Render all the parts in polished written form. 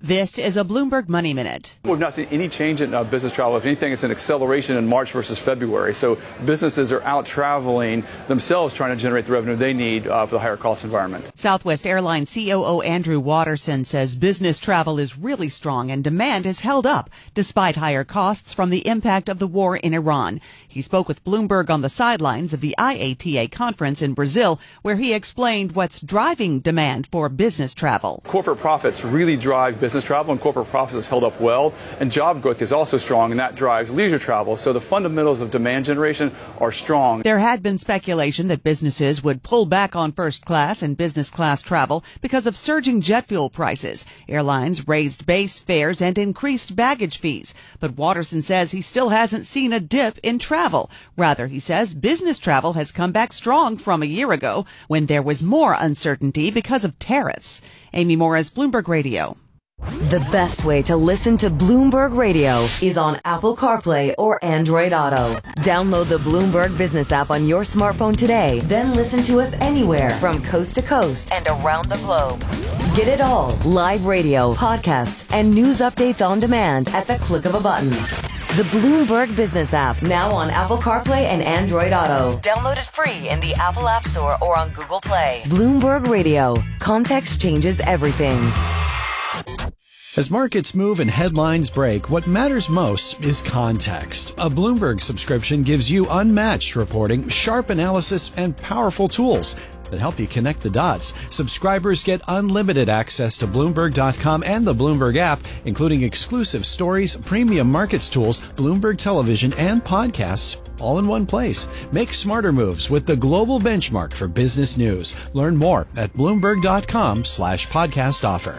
This is a Bloomberg Money Minute. We've not seen any change in business travel. If anything, it's an acceleration in March versus February. So businesses are out traveling themselves, trying to generate the revenue they need for the higher cost environment. Southwest Airlines COO Andrew Watterson says business travel is really strong and demand has held up despite higher costs from the impact of the war in Iran. He spoke with Bloomberg on the sidelines of the IATA conference in Brazil, where he explained what's driving demand for business travel. Corporate profits really drive business travel, and corporate profits has held up well, and job growth is also strong, and that drives leisure travel. So the fundamentals of demand generation are strong. There had been speculation that businesses would pull back on first class and business class travel because of surging jet fuel prices. Airlines raised base fares and increased baggage fees. But Watterson says he still hasn't seen a dip in travel. Rather, he says business travel has come back strong from a year ago when there was more uncertainty because of tariffs. Amy Morris, Bloomberg Radio. The best way to listen to Bloomberg Radio is on Apple CarPlay or Android Auto. Download the Bloomberg Business app on your smartphone today, then listen to us anywhere from coast to coast and around the globe. Get it all, live radio, podcasts, and news updates on demand at the click of a button. The Bloomberg Business app, now on Apple CarPlay and Android Auto. Download it free in the Apple App Store or on Google Play. Bloomberg Radio. Context changes everything. As markets move and headlines break, what matters most is context. A Bloomberg subscription gives you unmatched reporting, sharp analysis, and powerful tools that help you connect the dots. Subscribers get unlimited access to Bloomberg.com and the Bloomberg app, including exclusive stories, premium markets tools, Bloomberg television, and podcasts, all in one place. Make smarter moves with the global benchmark for business news. Learn more at Bloomberg.com/podcast offer.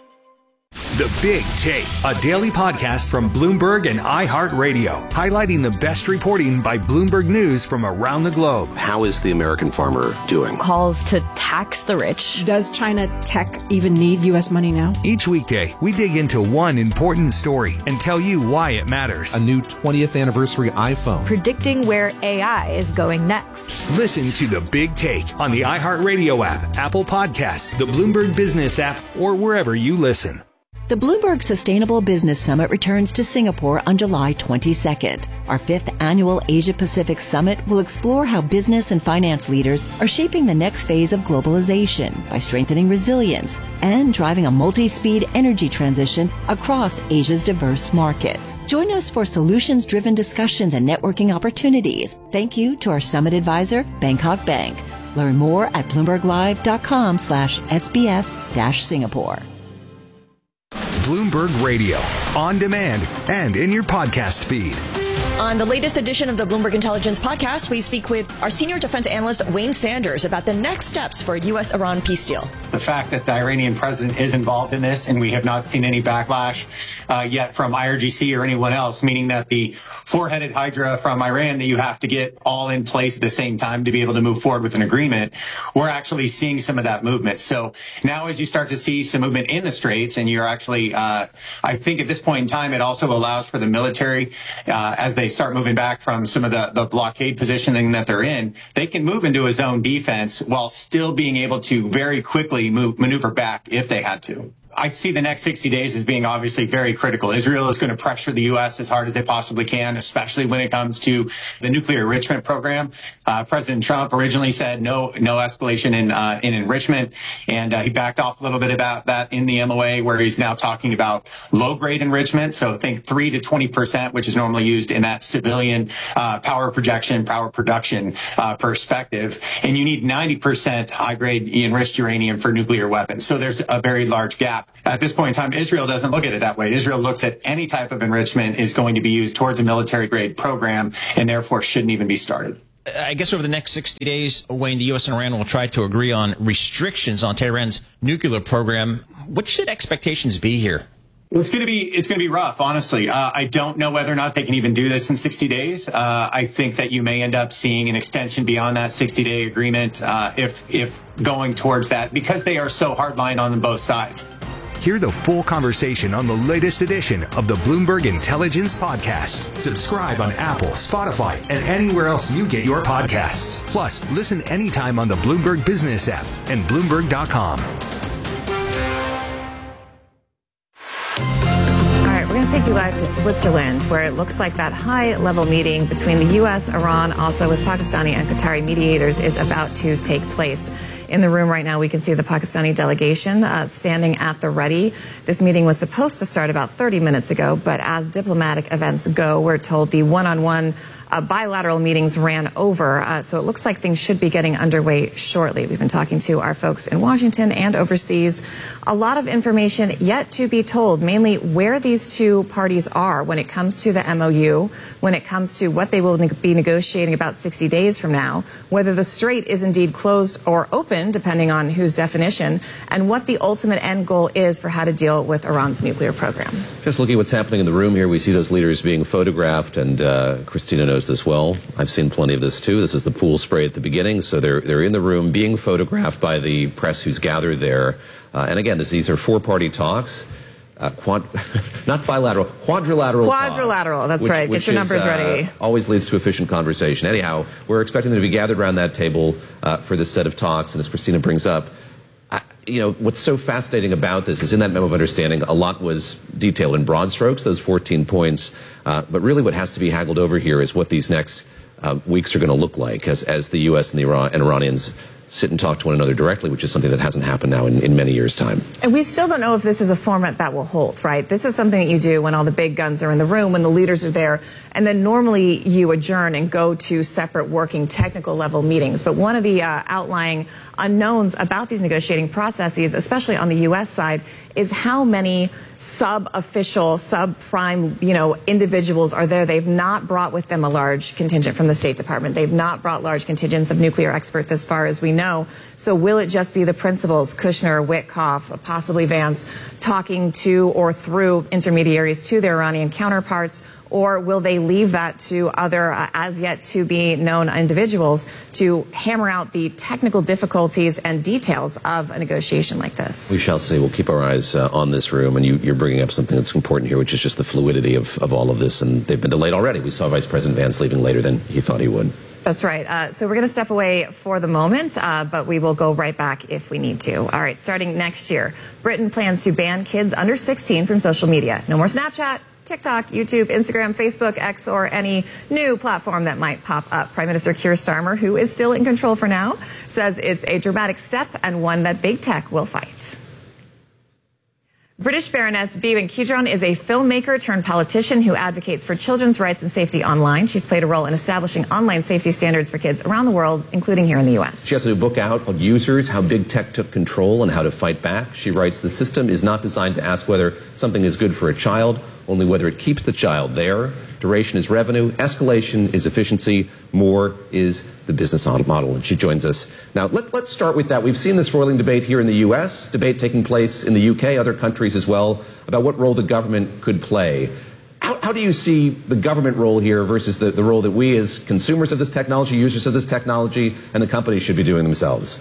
The Big Take, a daily podcast from Bloomberg and iHeartRadio, highlighting the best reporting by Bloomberg News from around the globe. How is the American farmer doing? Calls to tax the rich. Does China tech even need U.S. money now? Each weekday, we dig into one important story and tell you why it matters. A new 20th anniversary iPhone. Predicting where AI is going next. Listen to The Big Take on the iHeartRadio app, Apple Podcasts, the Bloomberg Business app, or wherever you listen. The Bloomberg Sustainable Business Summit returns to Singapore on July 22nd. Our 5th annual Asia-Pacific Summit will explore how business and finance leaders are shaping the next phase of globalization by strengthening resilience and driving a multi-speed energy transition across Asia's diverse markets. Join us for solutions-driven discussions and networking opportunities. Thank you to our summit advisor, Bangkok Bank. Learn more at bloomberglive.com/SBS-Singapore. Bloomberg Radio, on demand and in your podcast feed. On the latest edition of the Bloomberg Intelligence Podcast, we speak with our senior defense analyst, Wayne Sanders, about the next steps for a U.S.-Iran peace deal. The fact that the Iranian president is involved in this, and we have not seen any backlash yet from IRGC or anyone else, meaning that the four-headed hydra from Iran that you have to get all in place at the same time to be able to move forward with an agreement, we're actually seeing some of that movement. So now as you start to see some movement in the Straits, and you're actually, I think at this point in time, it also allows for the military, as they start moving back from some of the blockade positioning that they're in, they can move into a zone defense while still being able to very quickly maneuver back if they had to. I see the next 60 days as being obviously very critical. Israel is going to pressure the U.S. as hard as they possibly can, especially when it comes to the nuclear enrichment program. President Trump originally said no escalation in enrichment, and he backed off a little bit about that in the MOA, where he's now talking about low-grade enrichment. So think 3 to 20%, which is normally used in that civilian power production perspective. And you need 90% high-grade enriched uranium for nuclear weapons. So there's a very large gap. At this point in time, Israel doesn't look at it that way. Israel looks at any type of enrichment is going to be used towards a military-grade program and therefore shouldn't even be started. I guess over the next 60 days, Wayne, the U.S. and Iran will try to agree on restrictions on Tehran's nuclear program. What should expectations be here? Well, it's going to be rough, honestly. I don't know whether or not they can even do this in 60 days. I think that you may end up seeing an extension beyond that 60-day agreement if going towards that, because they are so hardline on both sides. Hear the full conversation on the latest edition of the Bloomberg Intelligence Podcast. Subscribe on Apple, Spotify, and anywhere else you get your podcasts. Plus, listen anytime on the Bloomberg Business app and Bloomberg.com. take you live to Switzerland, where it looks like that high-level meeting between the U.S., Iran, also with Pakistani and Qatari mediators is about to take place. In the room right now, we can see the Pakistani delegation standing at the ready. This meeting was supposed to start about 30 minutes ago, but as diplomatic events go, we're told the one-on-one bilateral meetings ran over, so it looks like things should be getting underway shortly. We've been talking to our folks in Washington and overseas. A lot of information yet to be told, mainly where these two parties are when it comes to the MOU, when it comes to what they will be negotiating about 60 days from now, whether the strait is indeed closed or open, depending on whose definition, and what the ultimate end goal is for how to deal with Iran's nuclear program. Just looking at what's happening in the room here, we see those leaders being photographed, and Christina knows this well. I've seen plenty of this too. This is the pool spray at the beginning, so they're in the room being photographed by the press who's gathered there. And again, these are four-party talks. Not bilateral, quadrilateral. Quadrilateral, that's right. Get your numbers ready. Always leads to efficient conversation. Anyhow, we're expecting them to be gathered around that table for this set of talks. And as Christina brings up, what's so fascinating about this is in that memo of understanding, a lot was detailed in broad strokes, those 14 points. But really what has to be haggled over here is what these next weeks are going to look like as the U.S. and the Iranians sit and talk to one another directly, which is something that hasn't happened now in many years' time. And we still don't know if this is a format that will hold, right? This is something that you do when all the big guns are in the room, when the leaders are there, and then normally you adjourn and go to separate working technical level meetings. But one of the outlying unknowns about these negotiating processes, especially on the U.S. side, is how many sub-official, sub-prime, individuals are there. They've not brought with them a large contingent from the State Department. They've not brought large contingents of nuclear experts as far as we know. So will it just be the principals, Kushner, Witkoff, possibly Vance, talking to or through intermediaries to their Iranian counterparts? Or will they leave that to other as yet to be known individuals to hammer out the technical difficulties and details of a negotiation like this? We shall see. We'll keep our eyes on this room. And you're bringing up something that's important here, which is just the fluidity of all of this. And they've been delayed already. We saw Vice President Vance leaving later than he thought he would. That's right. So we're going to step away for the moment, but we will go right back if we need to. All right, starting next year, Britain plans to ban kids under 16 from social media. No more Snapchat, TikTok, YouTube, Instagram, Facebook, X, or any new platform that might pop up. Prime Minister Keir Starmer, who is still in control for now, says it's a dramatic step and one that big tech will fight. British Baroness Bewan Kidron is a filmmaker turned politician who advocates for children's rights and safety online. She's played a role in establishing online safety standards for kids around the world, including here in the U.S. She has a book out called Users, How Big Tech Took Control and How to Fight Back. She writes, the system is not designed to ask whether something is good for a child, only whether it keeps the child there. Duration is revenue. Escalation is efficiency. More is the business model. And she joins us. Now, let's start with that. We've seen this roiling debate here in the U.S., debate taking place in the U.K., other countries as well, about what role the government could play. How do you see the government role here versus the role that we as consumers of this technology, users of this technology, and the companies should be doing themselves?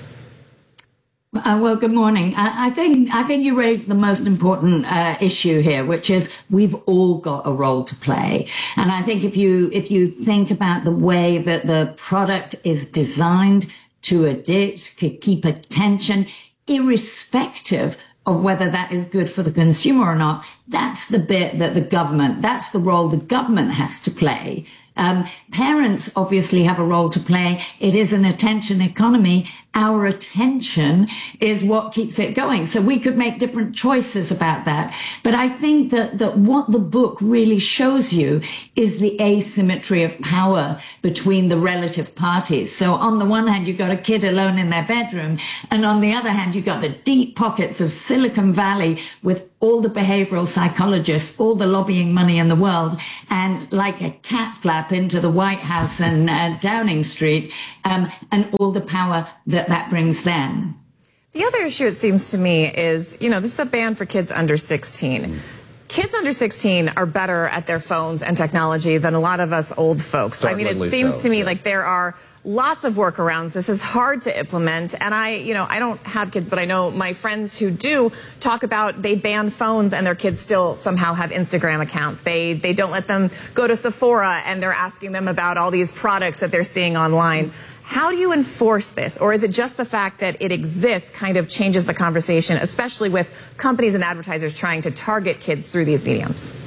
Well, good morning. I think you raised the most important issue here, which is we've all got a role to play. And I think if you think about the way that the product is designed to addict, to keep attention, irrespective of whether that is good for the consumer or not, that's the bit that that's the role the government has to play. Parents obviously have a role to play. It is an attention economy. Our attention is what keeps it going. So we could make different choices about that. But I think that what the book really shows you is the asymmetry of power between the relative parties. So on the one hand, you've got a kid alone in their bedroom. And on the other hand, you've got the deep pockets of Silicon Valley with all the behavioral psychologists, all the lobbying money in the world, and like a cat flap into the White House and Downing Street, and all the power that brings them. The other issue, it seems to me, is, this is a ban for kids under 16. Kids under 16 are better at their phones and technology than a lot of us old folks. I mean, it seems to me like there are lots of workarounds. This is hard to implement. And I don't have kids, but I know my friends who do talk about they ban phones and their kids still somehow have Instagram accounts. They don't let them go to Sephora and they're asking them about all these products that they're seeing online. How do you enforce this? Or is it just the fact that it exists kind of changes the conversation, especially with companies and advertisers trying to target kids through these mediums?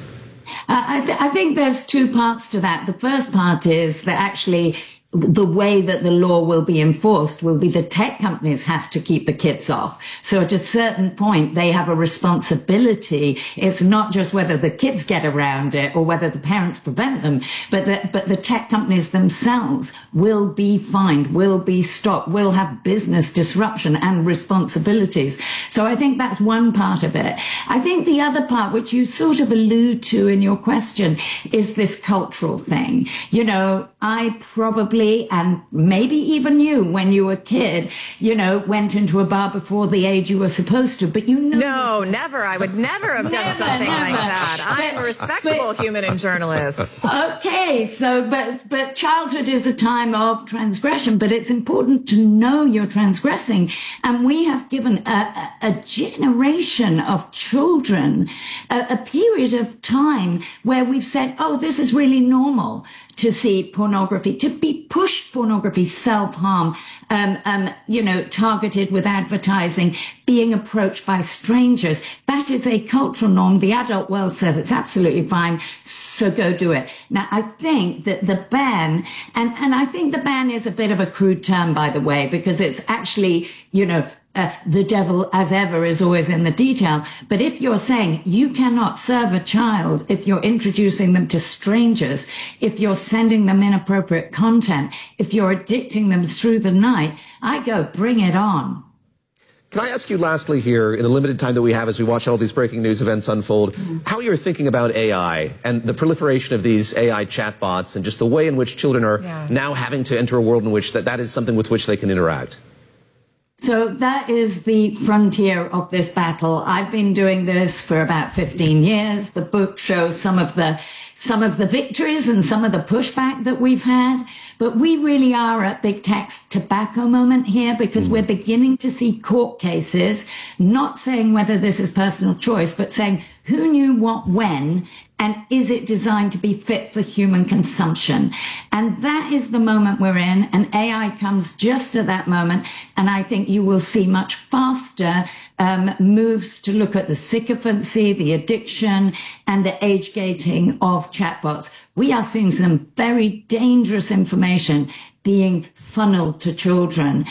I think there's two parts to that. The first part is that actually the way that the law will be enforced will be the tech companies have to keep the kids off. So at a certain point, they have a responsibility. It's not just whether the kids get around it or whether the parents prevent them, but the tech companies themselves will be fined, will be stopped, will have business disruption and responsibilities. So I think that's one part of it. I think the other part, which you sort of allude to in your question, is this cultural thing. You know, I probably, and maybe even you, when you were a kid, you know, went into a bar before the age you were supposed to, but you know. No, never. I would never have done something like that. I am a respectable human and journalist. Okay, so, but childhood is a time of transgression, but it's important to know you're transgressing. And we have given a generation of children a period of time where we've said, oh, this is really normal to see pornography, to be pushed pornography, self-harm, you know, targeted with advertising, being approached by strangers. That is a cultural norm. The adult world says it's absolutely fine, so go do it. Now, I think that the ban, and I think the ban is a bit of a crude term, by the way, because it's actually, you know, the devil, as ever, is always in the detail. But if you're saying you cannot serve a child, if you're introducing them to strangers, if you're sending them inappropriate content, if you're addicting them through the night, I go, bring it on. Can I ask you lastly here, in the limited time that we have as we watch all these breaking news events unfold, how you're thinking about AI and the proliferation of these AI chatbots and just the way in which children are now having to enter a world in which that is something with which they can interact? So that is the frontier of this battle. I've been doing this for about 15 years. The book shows some of the victories and some of the pushback that we've had. But we really are at big tech's tobacco moment here, because we're beginning to see court cases, not saying whether this is personal choice, but saying who knew what when, and is it designed to be fit for human consumption? And that is the moment we're in, and AI comes just at that moment. And I think you will see much faster moves to look at the sycophancy, the addiction, and the age gating of chatbots. We are seeing some very dangerous information being funneled to children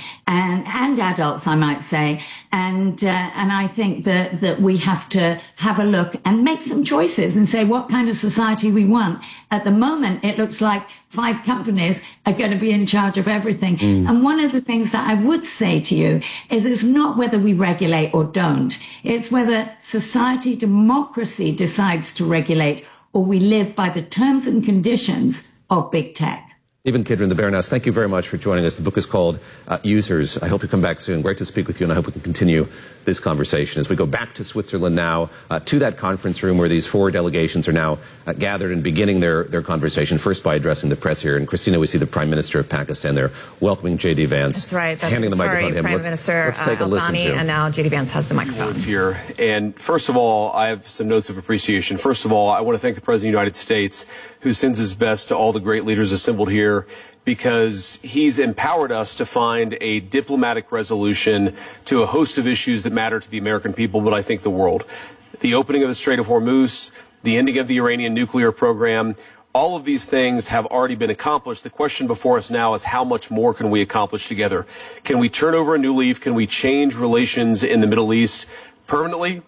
and adults, I might say. And I think that we have to have a look and make some choices and say what kind of society we want. At the moment, it looks like 5 companies are going to be in charge of everything. And one of the things that I would say to you is it's not whether we regulate or don't. It's whether society, democracy decides to regulate, or we live by the terms and conditions of big tech. Eben Kidron, the Baroness, thank you very much for joining us. The book is called Users. I hope you come back soon. Great to speak with you, and I hope we can continue this conversation as we go back to Switzerland now, to that conference room where these 4 delegations are now gathered and beginning their conversation, first by addressing the press here. And Christina, we see the Prime Minister of Pakistan there welcoming J.D. Vance. That's right. That's handing the microphone to him. Prime Minister let's take a listen to. And now J.D. Vance has the microphone. Here. And first of all, I have some notes of appreciation. First of all, I want to thank the President of the United States, who sends his best to all the great leaders assembled here, because he's empowered us to find a diplomatic resolution to a host of issues that matter to the American people, but I think the world. The opening of the Strait of Hormuz, the ending of the Iranian nuclear program, all of these things have already been accomplished. The question before us now is how much more can we accomplish together? Can we turn over a new leaf? Can we change relations in the Middle East permanently?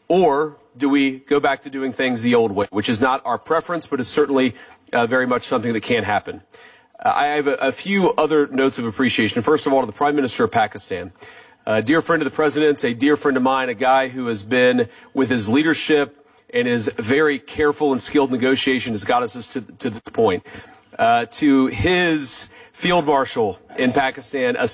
Or do we go back to doing things the old way, which is not our preference, but is certainly very much something that can happen. I have a few other notes of appreciation. First of all, to the Prime Minister of Pakistan, a dear friend of the President's, a dear friend of mine, a guy who has been, with his leadership and his very careful and skilled negotiation, has got us to this point. To his Field Marshal in Pakistan,